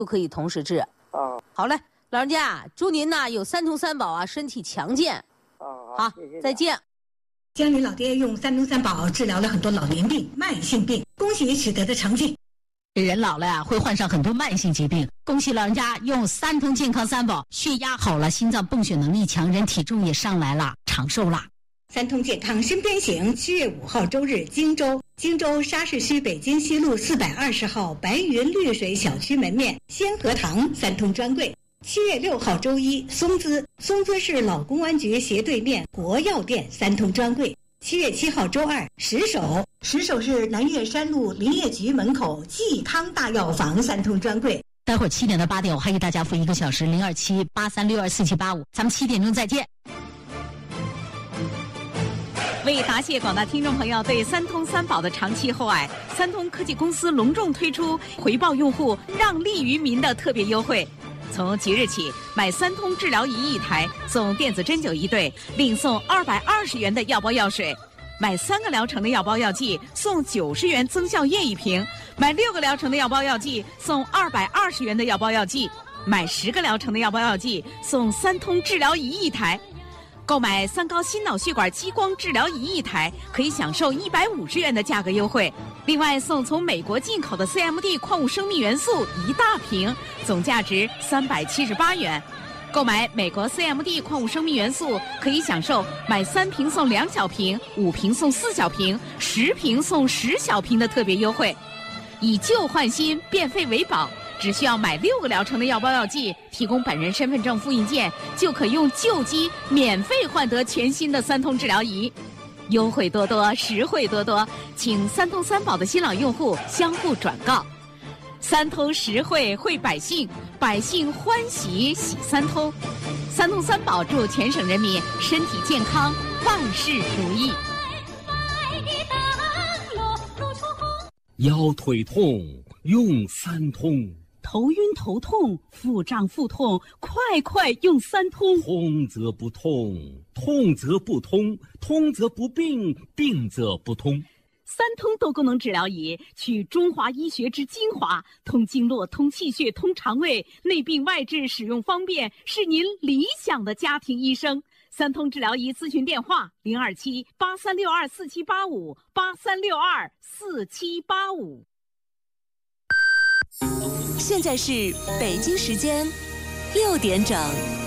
都可以同时治。好嘞，老人家，祝您呢有三通三宝啊，身体强健。好， 谢谢， 再见。 江林老爹用三通三宝治疗了很多老年病、慢性病，恭喜取得的成绩。 人老了呀，会患上很多慢性疾病。恭喜老人家用三通健康三宝，血压好了，心脏泵血能力强，人体重也上来了，长寿了。 三通健康身边行，7月5号周日，荆州沙市区北京西路420号白云绿水小区门面先河堂三通专柜。7月6号周一，松滋市老公安局斜对面国药店三通专柜。7月7号周二，石首是南岳山路林业局门口冀康大药房三通专柜。 待会儿7点到8点，我还给大家付1个小时02783624785，咱们7点钟再见。 为答谢广大听众朋友对三通三宝的长期厚爱，三通科技公司隆重推出回报用户让利于民的特别优惠。从即日起，买三通治疗仪1台送电子针灸1对，另送220元的药包药水；买3个疗程的药包药剂送90元增效液1瓶；买6个疗程的药包药剂送220元的药包药剂；买10个疗程的药包药剂送三通治疗仪1台。购买三高心脑血管激光治疗仪1台，可以享受150元的价格优惠。另外送从美国进口的 CMD 矿物生命元素1大瓶，总价值378元。购买美国 CMD 矿物生命元素，可以享受买3瓶送2小瓶、5瓶送4小瓶、10瓶送10小瓶的特别优惠。以旧换新，变废为宝。只需要买6个疗程的药包药剂，提供本人身份证复印件，就可用旧机免费换得全新的三通治疗仪。优惠多多，实惠多多，请三通三宝的新老用户相互转告。三通实惠惠百姓，百姓欢喜喜三通。三通三宝祝全省人民身体健康，万事如意。 腰腿痛用三通。 头晕头痛、腹胀腹痛，快用三通！ 通则不痛，痛则不通，通则不病，病则不通。 三通多功能治疗仪取中华医学之精华，通经络、通气血、通肠胃，内病外治，使用方便，是您理想的家庭医生。三通治疗仪咨询电话：027-8362-4785，8362-4785。 现在是北京时间6点整。